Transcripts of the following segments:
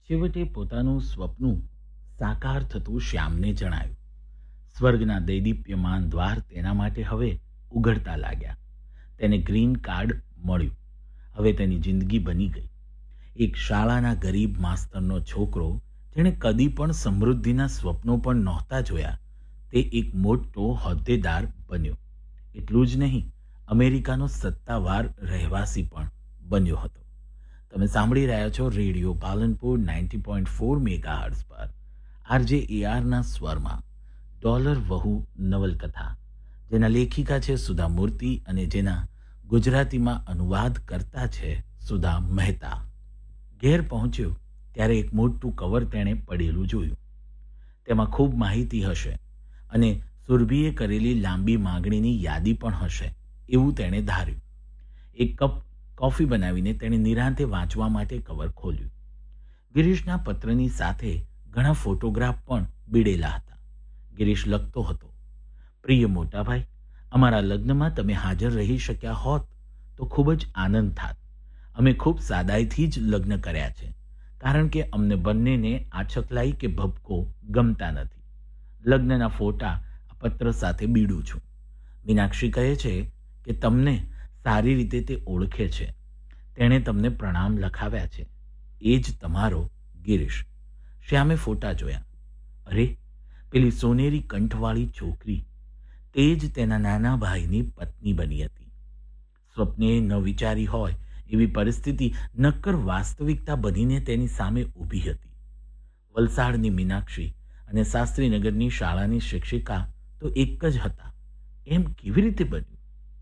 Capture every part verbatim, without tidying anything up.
છેવટે પોતાનું સ્વપ્ન સાકાર થતું શ્યામને જણાયું. સ્વર્ગના દૈદીપ્યમાન દ્વાર તેના માટે હવે ઉઘડતા લાગ્યા. તેને ગ્રીન કાર્ડ મળ્યું. હવે તેની જિંદગી બની ગઈ. એક શાળાના ગરીબ માસ્તરનો છોકરો, જેણે કદી પણ સમૃદ્ધિના સ્વપ્નો પણ નહોતા જોયા, તે એક મોટો હોદ્દેદાર બન્યો. એટલું જ નહીં, અમેરિકાનો સત્તાવાર રહેવાસી પણ બન્યો હતો. તમે સાંભળી રહ્યા છો radio Palanpur ninety point four mega hertz પર આરજે એઆરના સ્વરમાં ડોલર વહુ નવલકથા, જેના લેખિકા છે સુધા મૂર્તિ અને જેના ગુજરાતીમાં અનુવાદ કરતા છે સુધા મહેતા. ઘેર પહોંચ્યો ત્યારે એક મોટું કવર તેણે પડેલું જોયું. તેમાં ખૂબ માહિતી હશે અને સુરભીએ કરેલી લાંબી માગણીની યાદી પણ હશે એવું તેણે ધાર્યું. એક કપ કોફી બનાવીને તેણે નિરાંતે વાંચવા માટે કવર ખોલ્યું. ગિરીશના પત્રની સાથે ઘણા ફોટોગ્રાફ પણ બીડેલા હતા. ગિરીશ લખતો હતો, પ્રિય મોટાભાઈ, અમારા લગ્નમાં તમે હાજર રહી શક્યા હોત તો ખૂબ જ આનંદ થાત. અમે ખૂબ સાદાઈથી જ લગ્ન કર્યા છે, કારણ કે અમને બંનેને આછકલાઈ કે ભપકો ગમતા નથી. લગ્નના ફોટા આ પત્ર સાથે બીડું છું. મીનાક્ષી કહે છે કે તમને સારી રીતે તે ઓળખે છે. તેણે તમને પ્રણામ લખાવ્યા છે. એ જ તમારો ગિરીશ. શ્યામે ફોટા જોયા. અરે, પેલી સોનેરી કંઠવાળી છોકરી, તે જ તેના નાના ભાઈની પત્ની બની હતી. સ્વપ્ને ન વિચારી હોય એવી પરિસ્થિતિ નક્કર વાસ્તવિકતા બનીને તેની સામે ઊભી હતી. વલસાડની મીનાક્ષી અને શાસ્ત્રીનગરની શાળાની શિક્ષિકા તો એક જ હતા. એમ કેવી રીતે બન્યું?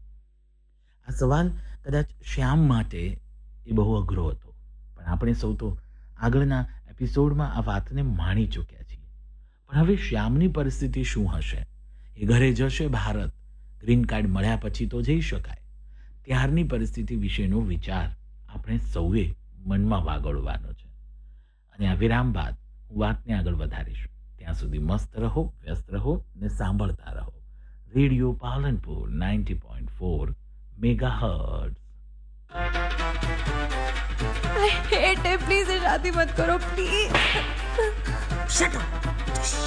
આ સવાલ કદાચ શ્યામ માટે એ બહુ અઘરો હતો, પણ આપણે સૌ તો આગળના એપિસોડમાં આ વાતને માણી ચૂક્યા છીએ. પણ હવે શ્યામની પરિસ્થિતિ શું હશે? એ ઘરે જશે ભારત. ગ્રીન કાર્ડ મળ્યા પછી તો જઈ શકાય. ત્યારની પરિસ્થિતિ વિશેનો વિચાર આપણે સૌએ મનમાં વાગોળવાનો છે. અને આ વિરામ બાદ હું વાતને આગળ વધારીશ. ત્યાં સુધી મસ્ત રહો, વ્યસ્ત રહો અને સાંભળતા રહો radio Palanpur ninety point four mega hertz. I hate it. Please, ये शादी मत करो, please. Shut up.